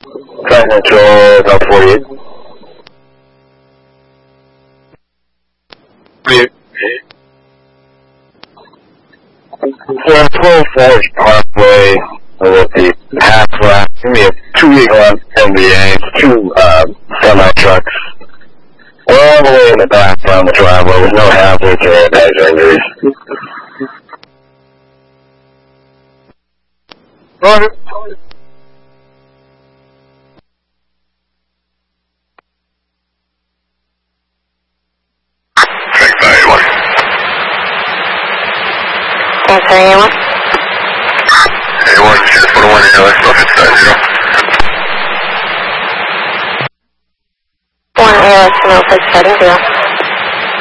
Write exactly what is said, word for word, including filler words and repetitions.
Flight Control, about forty-eight. For twelve Forest Parkway, with the half lap, give me a two week left N B A, two uh, semi trucks, all the way in the back down the driveway with no hazards or impacts or injuries. Roger. Answer A one. A one, zero, four one, zero, let's go, zero. One, zero, no, six, seven, zero.